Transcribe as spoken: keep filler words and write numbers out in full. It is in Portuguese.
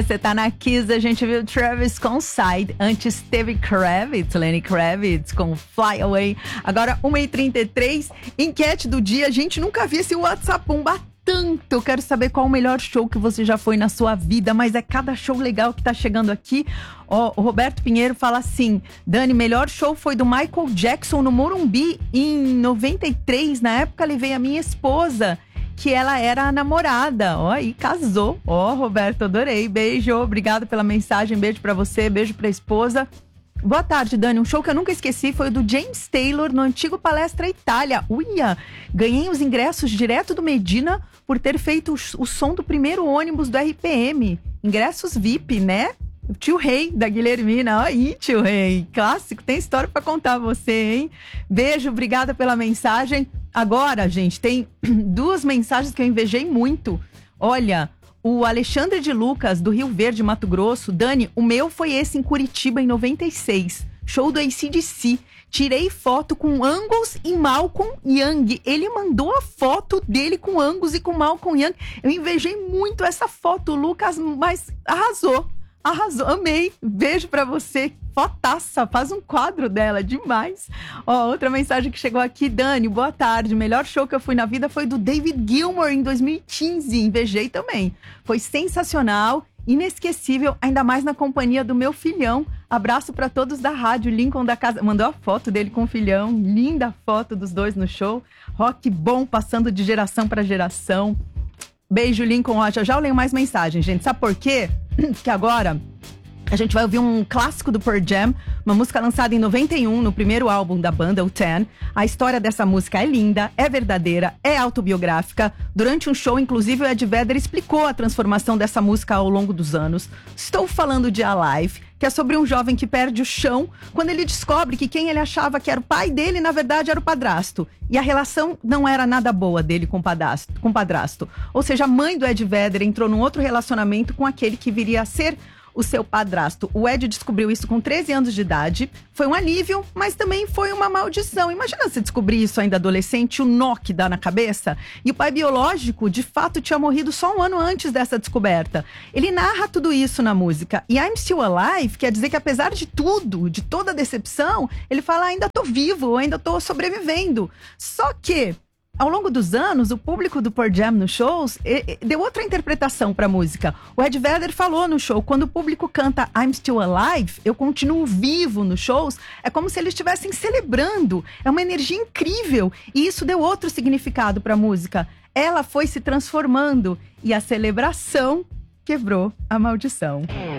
Você tá na Kiss, a gente viu Travis com Side, antes teve Kravitz, Lenny Kravitz com Fly Away. Agora uma e trinta e três, enquete do dia, a gente nunca viu esse WhatsApp bombar tanto. Eu quero saber qual o melhor show que você já foi na sua vida, mas é cada show legal que tá chegando aqui. Ó, o Roberto Pinheiro fala assim: Dani, melhor show foi do Michael Jackson no Morumbi em noventa e três, na época levei a minha esposa, que ela era a namorada, ó, e casou. Ó, Roberto, adorei, beijo, obrigado pela mensagem, beijo pra você, beijo pra esposa. Boa tarde, Dani, um show que eu nunca esqueci foi o do James Taylor no antigo Palestra Itália. Uia, ganhei os ingressos direto do Medina por ter feito o, o som do primeiro ônibus do R P M. Ingressos V I P, né? O tio Rei da Guilhermina, aí tio Rei, clássico, tem história pra contar você, hein? Beijo, obrigada pela mensagem. Agora, gente, tem duas mensagens que eu invejei muito. Olha, o Alexandre de Lucas, do Rio Verde, Mato Grosso. Dani, o meu foi esse em Curitiba, em noventa e seis. Show do A C D C. Tirei foto com Angus e Malcolm Young. Ele mandou a foto dele com Angus e com Malcolm Young. Eu invejei muito essa foto, Lucas, mas arrasou. Arrasou, amei. Beijo pra você. Fotaça, faz um quadro dela, demais. Ó, outra mensagem que chegou aqui: Dani, boa tarde. O melhor show que eu fui na vida foi do David Gilmour em dois mil e quinze. Invejei também. Foi sensacional, inesquecível, ainda mais na companhia do meu filhão. Abraço pra todos da rádio. Lincoln da casa mandou a foto dele com o filhão. Linda foto dos dois no show. Rock bom, passando de geração pra geração. Beijo, Lincoln. Ó, já já eu leio mais mensagens, gente. Sabe por quê? Que agora a gente vai ouvir um clássico do Pearl Jam, uma música lançada em noventa e um, no primeiro álbum da banda, o Ten. A história dessa música é linda, é verdadeira, é autobiográfica. Durante um show, inclusive, o Ed Vedder explicou a transformação dessa música ao longo dos anos. Estou falando de Alive, que é sobre um jovem que perde o chão quando ele descobre que quem ele achava que era o pai dele, na verdade, era o padrasto. E a relação não era nada boa dele com o padrasto. Com o padrasto. Ou seja, a mãe do Ed Vedder entrou num outro relacionamento com aquele que viria a ser o seu padrasto. O Ed descobriu isso com treze anos de idade. Foi um alívio, mas também foi uma maldição. Imagina você descobrir isso ainda adolescente, o nó que dá na cabeça. E o pai biológico, de fato, tinha morrido só um ano antes dessa descoberta. Ele narra tudo isso na música. E I'm Still Alive quer dizer que, apesar de tudo, de toda a decepção, ele fala: ainda tô vivo, ainda tô sobrevivendo. Só que ao longo dos anos, o público do Pearl Jam nos shows e, e, deu outra interpretação para a música. O Ed Vedder falou no show: quando o público canta I'm Still Alive, eu continuo vivo nos shows, é como se eles estivessem celebrando. É uma energia incrível. E isso deu outro significado para a música. Ela foi se transformando e a celebração quebrou a maldição.